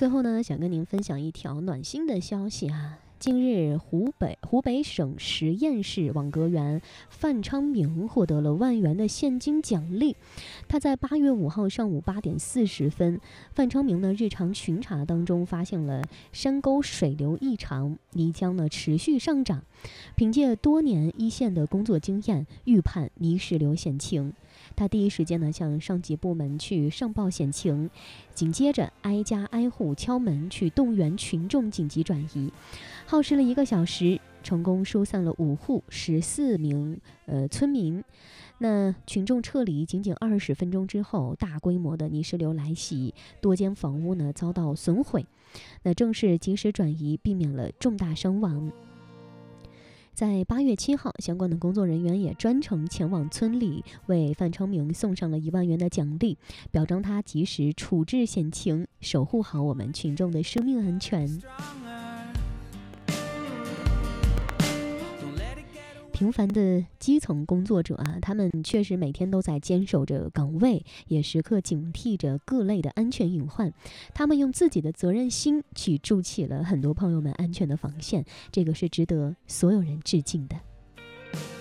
最后呢，想跟您分享一条暖心的消息啊。近日，湖北省十堰市网格员范昌明获得了1万元的现金奖励。他在8月5号上午8点40分，范昌明呢日常巡查当中发现了山沟水流异常，泥浆呢持续上涨。凭借多年一线的工作经验，预判泥石流险情。他第一时间呢向上级部门去上报险情，紧接着挨家挨户敲门去动员群众紧急转移，耗时了1个小时，成功疏散了5户14名村民。那群众撤离仅仅20分钟之后，大规模的泥石流来袭，多间房屋呢遭到损毁。那正是及时转移，避免了重大伤亡。在8月7号，相关的工作人员也专程前往村里，为范昌明送上了1万元的奖励，表彰他及时处置险情，守护好我们群众的生命安全。平凡的基层工作者啊，他们确实每天都在坚守着岗位，也时刻警惕着各类的安全隐患。他们用自己的责任心去筑起了很多朋友们安全的防线，这个是值得所有人致敬的。